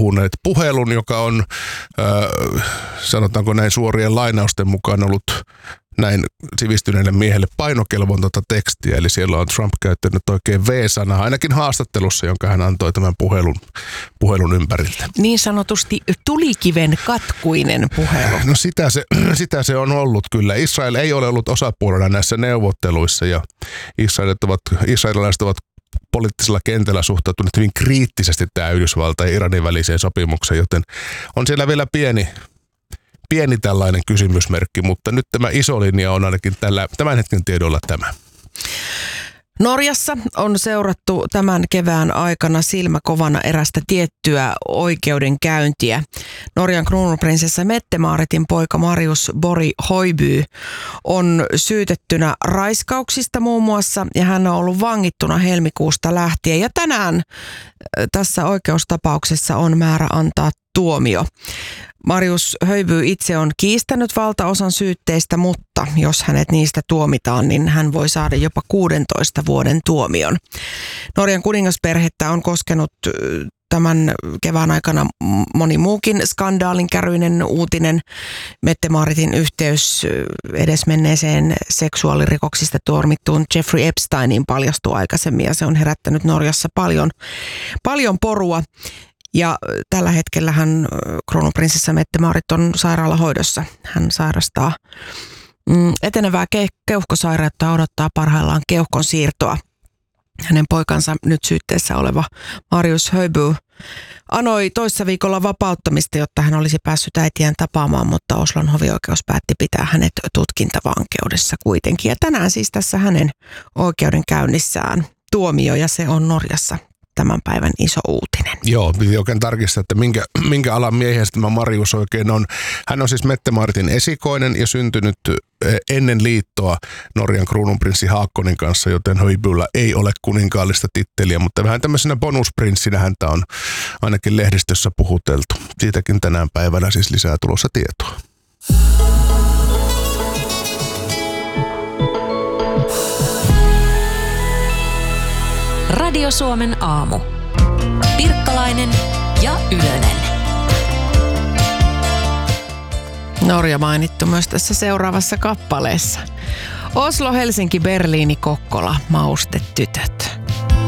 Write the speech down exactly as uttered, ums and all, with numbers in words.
puhuneet puhelun, joka on, äh, sanotaanko näin suorien lainausten mukaan ollut näin sivistyneelle miehelle painokelvotonta tekstiä, eli siellä on Trump käyttänyt oikein V-sanaa, ainakin haastattelussa, jonka hän antoi tämän puhelun, puhelun ympäriltä. Niin sanotusti tulikiven katkuinen puhelu. No sitä se, sitä se on ollut kyllä. Israel ei ole ollut osapuolena näissä neuvotteluissa ja israelit ovat, israelilaiset ovat poliittisella kentällä suhtautuneet hyvin kriittisesti tähän Yhdysvaltain ja Iranin väliseen sopimukseen, joten on siellä vielä pieni Pieni tällainen kysymysmerkki, mutta nyt tämä iso linja on ainakin tällä, tämän hetken tiedolla tämä. Norjassa on seurattu tämän kevään aikana silmäkovana erästä tiettyä oikeudenkäyntiä. Norjan kruununprinsessa Mette-Maaritin poika Marius Borg Højby on syytettynä raiskauksista muun muassa, ja hän on ollut vangittuna helmikuusta lähtien. Ja tänään tässä oikeustapauksessa on määrä antaa tuomio. Marius Højby itse on kiistänyt valtaosan syytteistä, mutta jos hänet niistä tuomitaan, niin hän voi saada jopa kuudentoista vuoden tuomion. Norjan kuningasperhettä on koskenut tämän kevään aikana moni muukin skandaalin käryinen uutinen. Mette-Maaritin yhteys edesmenneeseen seksuaalirikoksista tuomittuun Jeffrey Epsteiniin paljastui aikaisemmin, ja se on herättänyt Norjassa paljon, paljon porua. Ja tällä hetkellä hän, kruununprinsessa Mette-Maarit, on sairaalahoidossa. Hän sairastaa mm, etenevää ke- keuhkosairautta ja odottaa parhaillaan keuhkon siirtoa. Hänen poikansa nyt syytteessä oleva Marius Højby anoi toissa viikolla vapauttamista, jotta hän olisi päässyt äitiään tapaamaan, mutta Oslon hovioikeus päätti pitää hänet tutkintavankeudessa kuitenkin. Ja tänään siis tässä hänen oikeudenkäynnissään tuomio, ja se on Norjassa tämän päivän iso uutinen. Joo, piti oikein tarkistaa, että minkä, minkä alan miehiä tämä Marius oikein on. Hän on siis Mette-Maaritin esikoinen ja syntynyt ennen liittoa Norjan kruununprinssi Haakkonin kanssa, joten Højbyllä ei ole kuninkaallista titteliä, mutta vähän tämmöisenä bonusprinssinä häntä on ainakin lehdistössä puhuteltu. Siitäkin tänään päivänä siis lisää tulossa tietoa. Radio Suomen aamu. Pirkkalainen ja Ylönen. Norja mainittu myös tässä seuraavassa kappaleessa. Oslo, Helsinki, Berliini, Kokkola, maustetytöt.